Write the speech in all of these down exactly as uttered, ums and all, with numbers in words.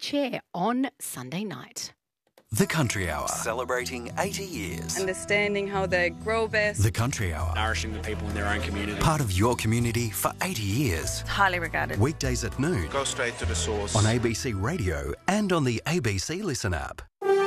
chair on Sunday night. The Country Hour, celebrating eighty years. Understanding how they grow best. The Country Hour, nourishing the people in their own community. Part of your community for eighty years. Highly regarded. Weekdays at noon. Go straight to the source. On A B C Radio and on the A B C Listen app.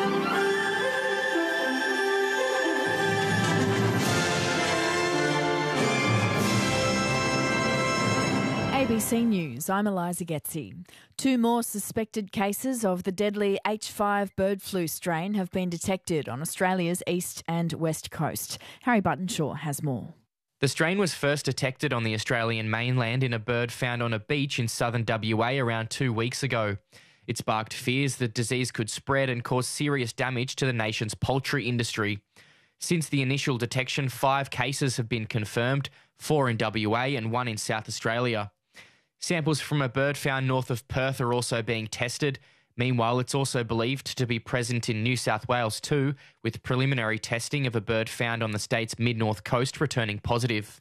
A B C News, I'm Eliza Getzi. Two more suspected cases of the deadly H five bird flu strain have been detected on Australia's east and west coast. Harry Buttonshaw has more. The strain was first detected on the Australian mainland in a bird found on a beach in southern W A around two weeks ago. It sparked fears that disease could spread and cause serious damage to the nation's poultry industry. Since the initial detection, five cases have been confirmed, four in W A and one in South Australia. Samples from a bird found north of Perth are also being tested. Meanwhile, it's also believed to be present in New South Wales too, with preliminary testing of a bird found on the state's mid-north coast returning positive.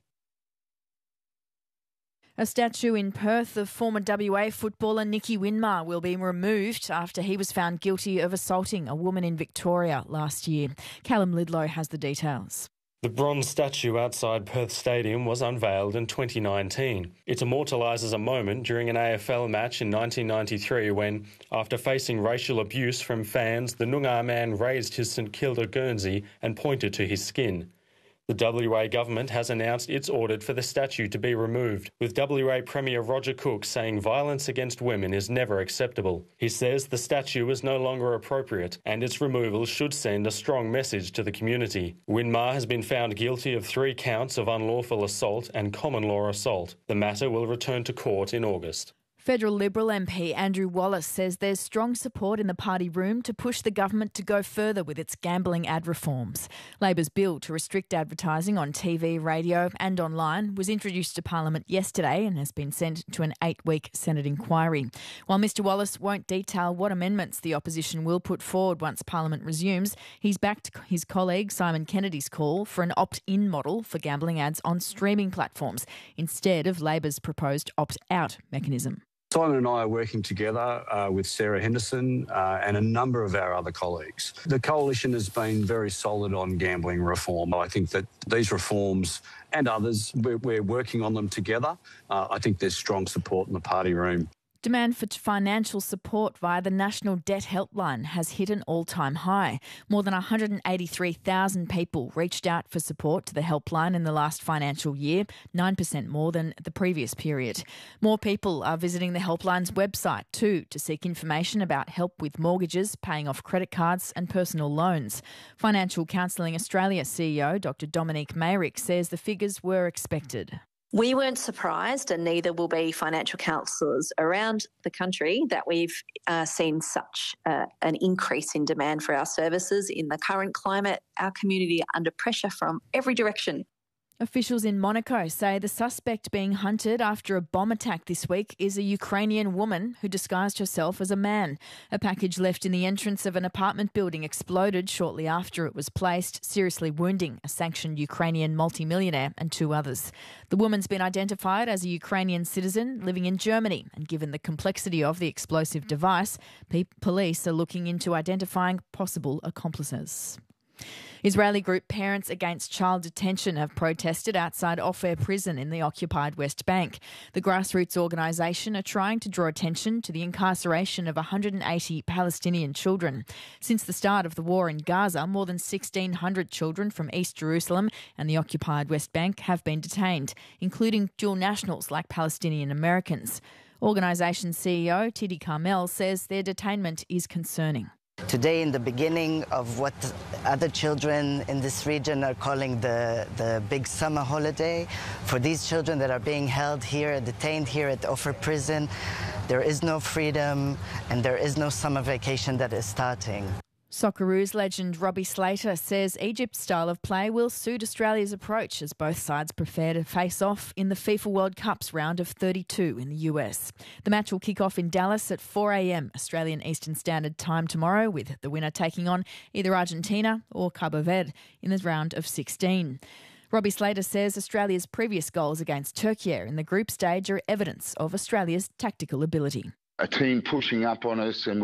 A statue in Perth of former W A footballer Nicky Winmar will be removed after he was found guilty of assaulting a woman in Victoria last year. Callum Lidlow has the details. The bronze statue outside Perth Stadium was unveiled in twenty nineteen. It immortalises a moment during an A F L match in nineteen ninety-three when, after facing racial abuse from fans, the Noongar man raised his St Kilda Guernsey and pointed to his skin. The W A government has announced it's ordered for the statue to be removed, with W A Premier Roger Cook saying violence against women is never acceptable. He says the statue is no longer appropriate and its removal should send a strong message to the community. Winmar has been found guilty of three counts of unlawful assault and common law assault. The matter will return to court in August. Federal Liberal M P Andrew Wallace says there's strong support in the party room to push the government to go further with its gambling ad reforms. Labor's bill to restrict advertising on T V, radio and online was introduced to Parliament yesterday and has been sent to an eight-week Senate inquiry. While Mr Wallace won't detail what amendments the opposition will put forward once Parliament resumes, he's backed his colleague Simon Kennedy's call for an opt-in model for gambling ads on streaming platforms instead of Labor's proposed opt-out mechanism. Simon and I are working together uh, with Sarah Henderson uh, and a number of our other colleagues. The coalition has been very solid on gambling reform. I think that these reforms and others, we're, we're working on them together. Uh, I think there's strong support in the party room. Demand for financial support via the National Debt Helpline has hit an all-time high. More than one hundred eighty-three thousand people reached out for support to the helpline in the last financial year, nine percent more than the previous period. More people are visiting the helpline's website too to seek information about help with mortgages, paying off credit cards and personal loans. Financial Counselling Australia C E O Doctor Dominique Mayrick says the figures were expected. We weren't surprised, and neither will be financial counsellors around the country, that we've uh, seen such uh, an increase in demand for our services. In the current climate, our community are under pressure from every direction. Officials in Monaco say the suspect being hunted after a bomb attack this week is a Ukrainian woman who disguised herself as a man. A package left in the entrance of an apartment building exploded shortly after it was placed, seriously wounding a sanctioned Ukrainian multimillionaire and two others. The woman's been identified as a Ukrainian citizen living in Germany, and given the complexity of the explosive device, pe- police are looking into identifying possible accomplices. Israeli group Parents Against Child Detention have protested outside Ofer prison in the occupied West Bank. The grassroots organisation are trying to draw attention to the incarceration of one hundred eighty Palestinian children. Since the start of the war in Gaza, more than sixteen hundred children from East Jerusalem and the occupied West Bank have been detained, including dual nationals like Palestinian Americans. Organisation C E O Tidi Carmel says their detainment is concerning. Today, in the beginning of what other children in this region are calling the, the big summer holiday, for these children that are being held here, detained here at Ofer prison, there is no freedom and there is no summer vacation that is starting. Socceroos legend Robbie Slater says Egypt's style of play will suit Australia's approach as both sides prepare to face off in the FIFA World Cup's round of thirty-two in the U S. The match will kick off in Dallas at four a.m. Australian Eastern Standard Time tomorrow, with the winner taking on either Argentina or Cabo Verde in the round of sixteen. Robbie Slater says Australia's previous goals against Turkey in the group stage are evidence of Australia's tactical ability. A team pushing up on us and